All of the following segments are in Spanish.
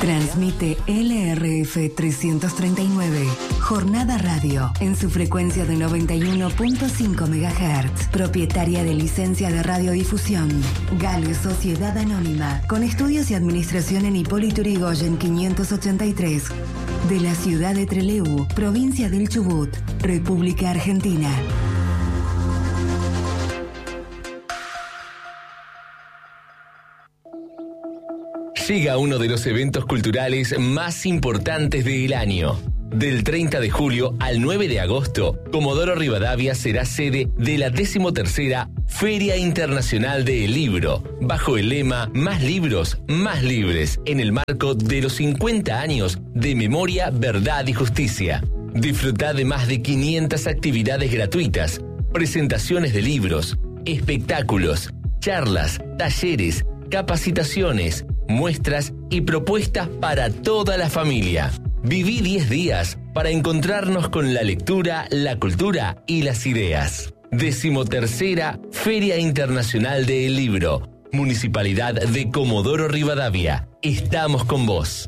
Transmite LRF 339, Jornada Radio, en su frecuencia de 91.5 MHz, propietaria de licencia de radiodifusión. Gale Sociedad Anónima, con estudios y administración en Hipólito Yrigoyen 583, de la ciudad de Trelew, provincia del Chubut, República Argentina. Llega uno de los eventos culturales más importantes del año. Del 30 de julio al 9 de agosto, Comodoro Rivadavia será sede de la 13ª Feria Internacional del Libro, bajo el lema Más libros, más libres, en el marco de los 50 años de Memoria, Verdad y Justicia. Disfrutá de más de 500 actividades gratuitas, presentaciones de libros, espectáculos, charlas, talleres, capacitaciones, muestras y propuestas para toda la familia. Viví 10 días para encontrarnos con la lectura, la cultura y las ideas. 13ª Feria Internacional del Libro, Municipalidad de Comodoro Rivadavia. Estamos con vos.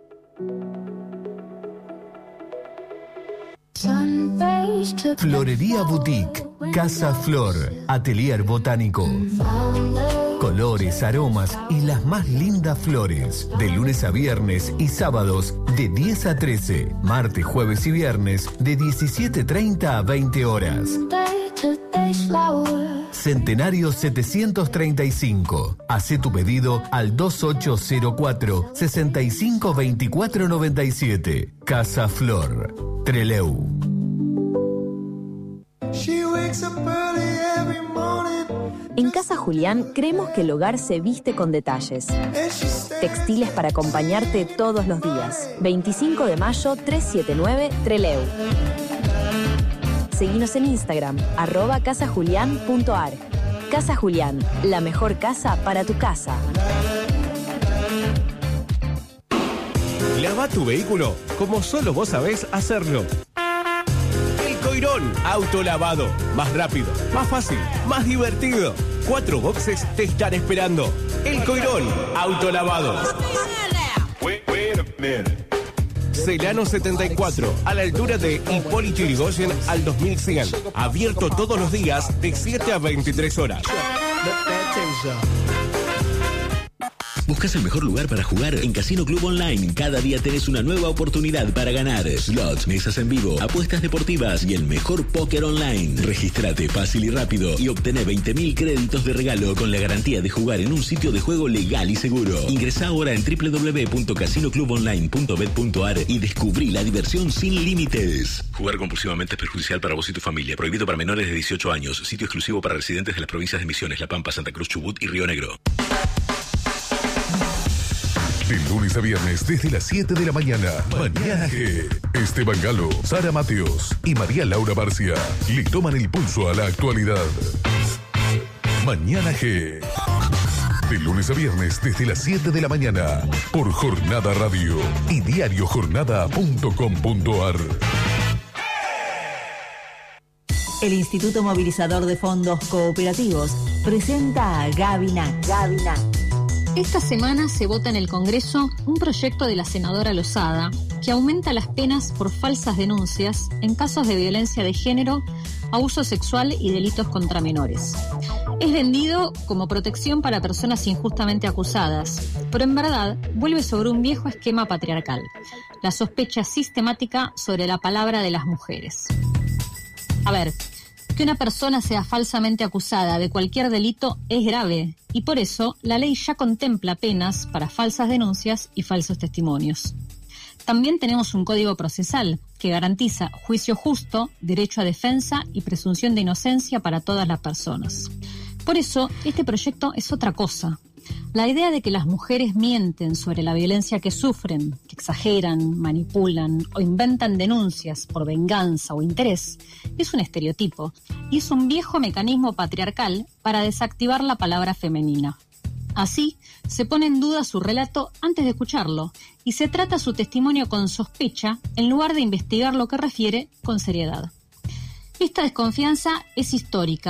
Florería Boutique, Casa Flor, Atelier Botánico. Colores, aromas y las más lindas flores. De lunes a viernes y sábados de 10 a 13. Martes, jueves y viernes de 17:30 a 20 horas. Centenario 735. Hacé tu pedido al 2804-652497. Casa Flor, Trelew. En Casa Julián creemos que el hogar se viste con detalles. Textiles para acompañarte todos los días. 25 de mayo 379 Trelew. Seguinos en Instagram, @casajulian.ar. Casa Julián, la mejor casa para tu casa. Lava tu vehículo como solo vos sabés hacerlo. El Coirón Autolavado. Más rápido, más fácil, más divertido. 4 boxes te están esperando. El Coirón Autolavado. Celano 74, a la altura de Hipólito Yrigoyen al 2100. Abierto todos los días de 7 a 23 horas. ¿Buscas el mejor lugar para jugar? En Casino Club Online, cada día tenés una nueva oportunidad para ganar. Slots, mesas en vivo, apuestas deportivas y el mejor póker online. Regístrate fácil y rápido y obtené 20.000 créditos de regalo con la garantía de jugar en un sitio de juego legal y seguro. Ingresá ahora en www.casinoclubonline.bet.ar y descubrí la diversión sin límites. Jugar compulsivamente es perjudicial para vos y tu familia. Prohibido para menores de 18 años. Sitio exclusivo para residentes de las provincias de Misiones, La Pampa, Santa Cruz, Chubut y Río Negro. De lunes a viernes desde las 7 de la mañana. Mañana G. Esteban Galo, Sara Mateos y María Laura Barcia le toman el pulso a la actualidad. Mañana G. De lunes a viernes desde las 7 de la mañana por Jornada Radio y diariojornada.com.ar. El Instituto Movilizador de Fondos Cooperativos presenta a Gabinac. Esta semana se vota en el Congreso un proyecto de la senadora Lozada que aumenta las penas por falsas denuncias en casos de violencia de género, abuso sexual y delitos contra menores. Es vendido como protección para personas injustamente acusadas, pero en verdad vuelve sobre un viejo esquema patriarcal, la sospecha sistemática sobre la palabra de las mujeres. A ver, que una persona sea falsamente acusada de cualquier delito es grave y por eso la ley ya contempla penas para falsas denuncias y falsos testimonios. También tenemos un código procesal que garantiza juicio justo, derecho a defensa y presunción de inocencia para todas las personas. Por eso, este proyecto es otra cosa. La idea de que las mujeres mienten sobre la violencia que sufren, que exageran, manipulan o inventan denuncias por venganza o interés, es un estereotipo y es un viejo mecanismo patriarcal para desactivar la palabra femenina. Así, se pone en duda su relato antes de escucharlo y se trata su testimonio con sospecha en lugar de investigar lo que refiere con seriedad. Esta desconfianza es histórica.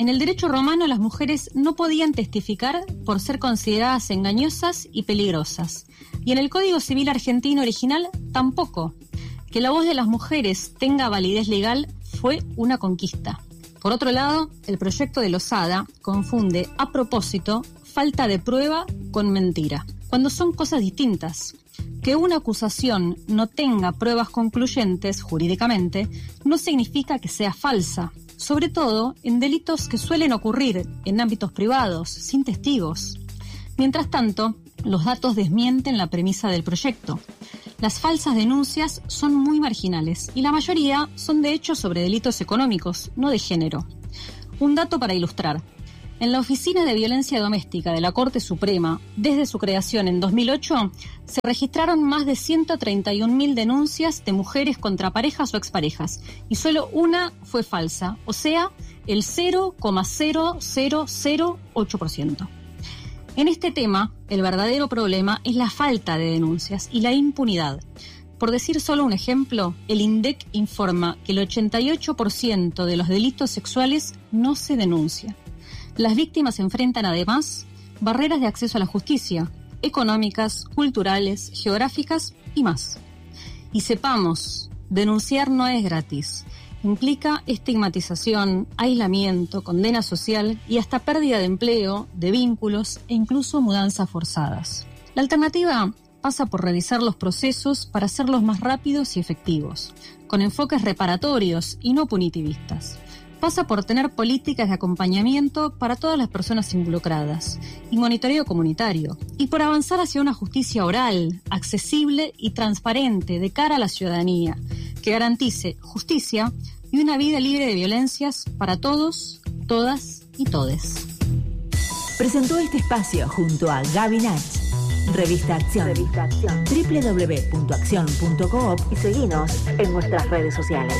En el derecho romano las mujeres no podían testificar por ser consideradas engañosas y peligrosas. Y en el Código Civil argentino original tampoco. Que la voz de las mujeres tenga validez legal fue una conquista. Por otro lado, el proyecto de Lozada confunde a propósito falta de prueba con mentira, cuando son cosas distintas. Que una acusación no tenga pruebas concluyentes jurídicamente no significa que sea falsa, sobre todo en delitos que suelen ocurrir en ámbitos privados, sin testigos. Mientras tanto, los datos desmienten la premisa del proyecto. Las falsas denuncias son muy marginales y la mayoría son de hecho sobre delitos económicos, no de género. Un dato para ilustrar. En la Oficina de Violencia Doméstica de la Corte Suprema, desde su creación en 2008, se registraron más de 131.000 denuncias de mujeres contra parejas o exparejas, y solo una fue falsa, o sea, el 0,0008%. En este tema, el verdadero problema es la falta de denuncias y la impunidad. Por decir solo un ejemplo, el INDEC informa que el 88% de los delitos sexuales no se denuncian. Las víctimas enfrentan además barreras de acceso a la justicia, económicas, culturales, geográficas y más. Y sepamos, denunciar no es gratis. Implica estigmatización, aislamiento, condena social y hasta pérdida de empleo, de vínculos e incluso mudanzas forzadas. La alternativa pasa por revisar los procesos para hacerlos más rápidos y efectivos, con enfoques reparatorios y no punitivistas. Pasa por tener políticas de acompañamiento para todas las personas involucradas y monitoreo comunitario, y por avanzar hacia una justicia oral, accesible y transparente de cara a la ciudadanía, que garantice justicia y una vida libre de violencias para todos, todas y todes. Presentó este espacio junto a Gaby Nach, Revista Acción, www.accion.coop y seguinos en nuestras redes sociales.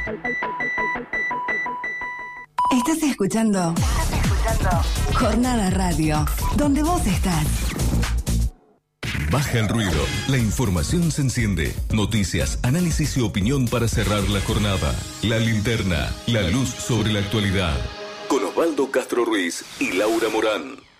Estás escuchando Jornada Radio, donde vos estás. Baja el ruido, la información se enciende. Noticias, análisis y opinión para cerrar la jornada. La linterna, la luz sobre la actualidad. Con Osvaldo Castro Ruiz y Laura Morán.